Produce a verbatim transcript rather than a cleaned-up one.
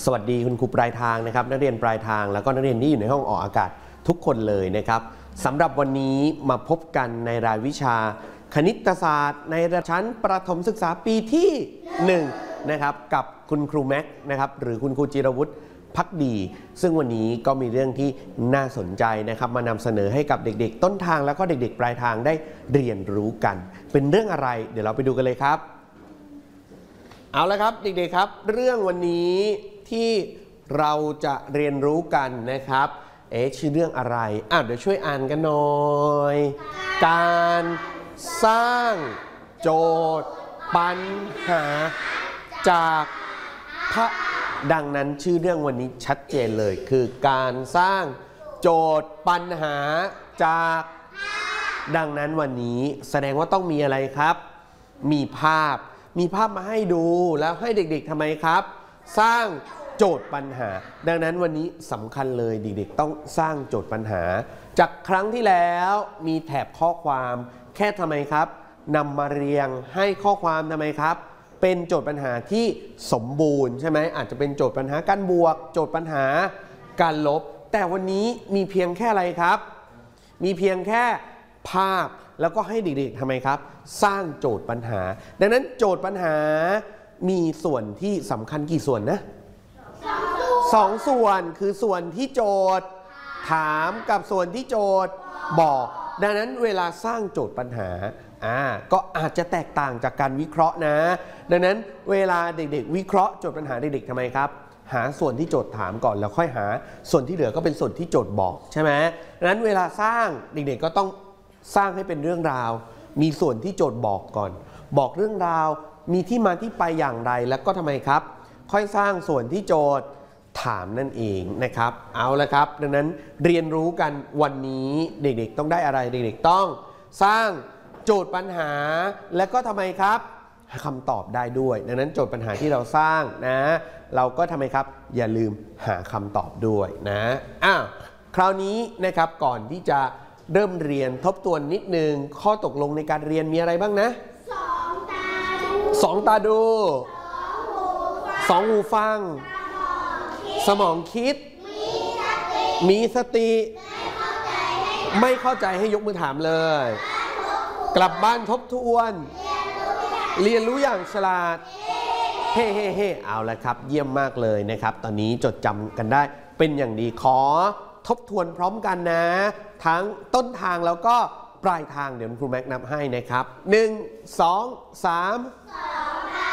สวัสดีคุณครูปลายทางนะครับนักเรียนปลายทางแล้วก็นักเรียนที่อยู่ในห้องออกอากาศทุกคนเลยนะครับสำหรับวันนี้มาพบกันในรายวิชาคณิตศาสตร์ในชั้นประถมศึกษาปีที่หนึ่งนะครับกับคุณครูแม็กนะครับหรือคุณครูจิรวุฒิพักดีซึ่งวันนี้ก็มีเรื่องที่น่าสนใจนะครับมานำเสนอให้กับเด็กๆต้นทางแล้วก็เด็กๆปลายทางได้เรียนรู้กันเป็นเรื่องอะไรเดี๋ยวเราไปดูกันเลยครับเอาละครับเด็กๆครับเรื่องวันนี้ที่เราจะเรียนรู้กันนะครับเอ๊ะชื่อเรื่องอะไรอ่ะเดี๋ยวช่วยอ่านกันหน่อยการสร้างโจทย์ปัญหาจากพระดังนั้นชื่อเรื่องวันนี้ชัดเจนเลยคือการสร้างโจทย์ปัญหาจากดังนั้นวันนี้แสดงว่าต้องมีอะไรครับมีภาพมีภาพมาให้ดูแล้วให้เด็กๆทำไมครับสร้างโจทย์ปัญหาดังนั้นวันนี้สำคัญเลยเด็กๆต้องสร้างโจทย์ปัญหาจากครั้งที่แล้วมีแถบข้อความแค่ทำไมครับนำมาเรียงให้ข้อความทำไมครับเป็นโจทย์ปัญหาที่สมบูรณ์ใช่ไหมอาจจะเป็นโจทย์ปัญหาการบวกโจทย์ปัญหาการลบแต่วันนี้มีเพียงแค่อะไรครับมีเพียงแค่ภาพแล้วก็ให้เด็กๆทำไมครับสร้างโจทย์ปัญหาดังนั้นโจทย์ปัญหามีส่วนที่สำคัญกี่ส่วนนะสองส่วนคือส่วนที่โจทย์ถามกับส่วนที่โจทย์บอกดังนั้นเวลาสร้างโจทย์ปัญหาอ่าก็อาจจะแตกต่างจากการวิเคราะห์นะดังนั้นเวลาเด็กๆวิเคราะห์โจทย์ปัญหาเด็กๆทำไมครับหาส่วนที่โจทย์ถามก่อนแล้วค่อยหาส่วนที่เหลือก็เป็นส่วนที่โจทย์บอกใช่ไหมดังนั้นเวลาสร้างเด็กๆก็ต้องสร้างให้เป็นเรื่องราวมีส่วนที่โจทย์บอกก่อนบอกเรื่องราวมีที่มาที่ไปอย่างไรแล้วก็ทำไมครับค่อยสร้างส่วนที่โจทย์ถามนั่นเองนะครับเอาละครับดังนั้นเรียนรู้กันวันนี้เด็กๆต้องได้อะไรเด็กๆต้องสร้างโจทย์ปัญหาและก็ทำไมครับคำตอบได้ด้วยดังนั้นโจทย์ปัญหาที่เราสร้างนะเราก็ทำไมครับอย่าลืมหาคำตอบด้วยนะอ้าวคราวนี้นะครับก่อนที่จะเริ่มเรียนทบทวนนิดนึงข้อตกลงในการเรียนมีอะไรบ้างนะสองตาดูสองตาดูสองหูฟังสมองคิดมีสติไม่เข้าใจให้ยกมือถามเลยกลับบ้านทบทวนเรียนรู้อย่างฉลาดเฮ้เฮ้เฮ้เอาละครับเยี่ยมมากเลยนะครับตอนนี้จดจำกันได้เป็นอย่างดีขอทบทวนพร้อมกันนะทั้งต้นทางแล้วก็ปลายทางเดี๋ยวครูแม็กนับให้นะครับหนึ่ง สอง สาม ส